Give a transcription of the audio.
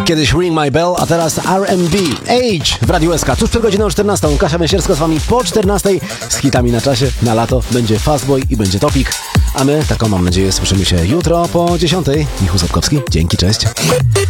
Kiedyś Ring My Bell, a teraz R&B. Age w Radiu SK. Tuż przed godziną 14. Kasia Myśierska z wami po 14. Z hitami na czasie. Na lato będzie Fastboy i będzie Topik. A my, taką mam nadzieję, słyszymy się jutro po 10. Michał Sapkowski. Dzięki, cześć.